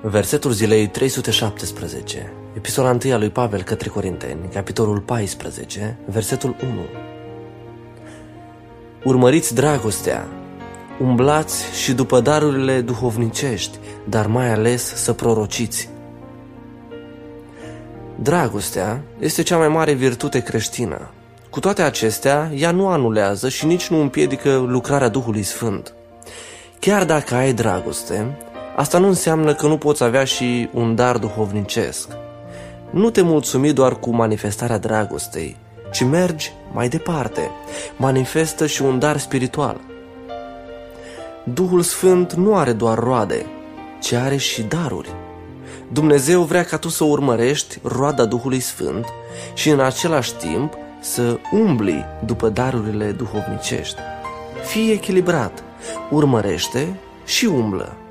Versetul zilei 317, epistola 1 a lui Pavel către Corinteni, capitolul 14, versetul 1. Urmăriți dragostea, umblați și după darurile duhovnicești, dar mai ales să prorociți. Dragostea este cea mai mare virtute creștină. Cu toate acestea, ea nu anulează și nici nu împiedică lucrarea Duhului Sfânt. Chiar dacă ai dragoste, asta nu înseamnă că nu poți avea și un dar duhovnicesc. Nu te mulțumi doar cu manifestarea dragostei, ci mergi mai departe, manifestă și un dar spiritual. Duhul Sfânt nu are doar roade, ci are și daruri. Dumnezeu vrea ca tu să urmărești roada Duhului Sfânt și în același timp să umbli după darurile duhovnicești. Fii echilibrat, urmărește și umblă.